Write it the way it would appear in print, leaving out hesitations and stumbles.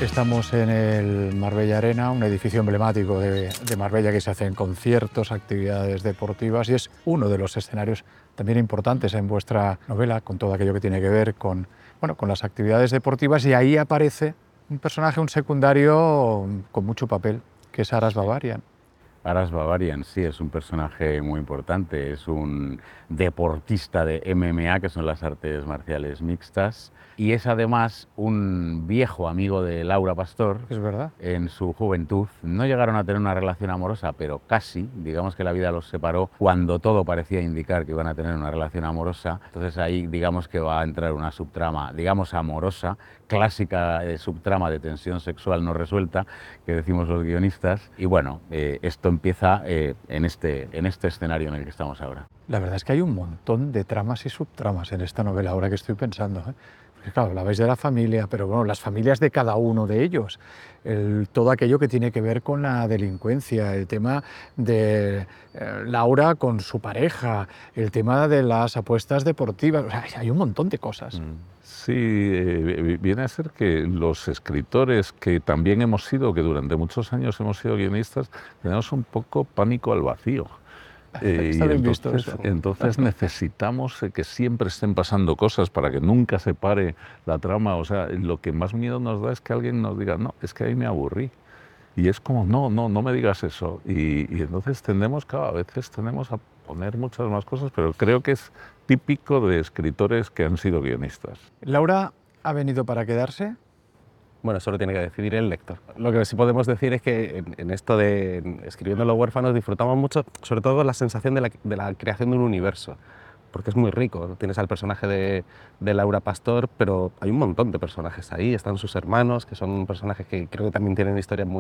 Estamos en el Marbella Arena, un edificio emblemático de Marbella que se hacen conciertos, actividades deportivas y es uno de los escenarios también importantes en vuestra novela, con todo aquello que tiene que ver con, bueno, con las actividades deportivas, y ahí aparece un personaje, un secundario con mucho papel, que es Aras Bavarian. Aras Bavarian, sí, es un personaje muy importante, es un deportista de MMA, que son las artes marciales mixtas, y es además un viejo amigo de Laura Pastor. Es verdad. En su juventud. No llegaron a tener una relación amorosa, pero casi. Digamos que la vida los separó cuando todo parecía indicar que iban a tener una relación amorosa. Entonces ahí digamos que va a entrar una subtrama, digamos amorosa, clásica subtrama de tensión sexual no resuelta, que decimos los guionistas. Y bueno, esto empieza en este escenario en el que estamos ahora. La verdad es que hay un montón de tramas y subtramas en esta novela, ahora que estoy pensando, ¿eh? Porque claro, hablabais de la familia, pero bueno, las familias de cada uno de ellos, todo aquello que tiene que ver con la delincuencia, el tema de Laura con su pareja, el tema de las apuestas deportivas, o sea, hay un montón de cosas. Sí, viene a ser que los escritores que también hemos sido, que durante muchos años hemos sido guionistas, tenemos un poco pánico al vacío. Está bien visto eso. Entonces necesitamos que siempre estén pasando cosas para que nunca se pare la trama. O sea, lo que más miedo nos da es que alguien nos diga, no, es que ahí me aburrí. Y es como, no me digas eso. Y entonces tendemos, claro, a veces tendemos a poner muchas más cosas, pero creo que es típico de escritores que han sido guionistas. Laura ha venido para quedarse. Bueno, eso lo tiene que decidir el lector. Lo que sí podemos decir es que en esto de escribiendo Los huérfanos disfrutamos mucho, sobre todo la sensación de la creación de un universo, porque es muy rico. Tienes al personaje de Laura Pastor, pero hay un montón de personajes ahí. Están sus hermanos, que son personajes que creo que también tienen historias muy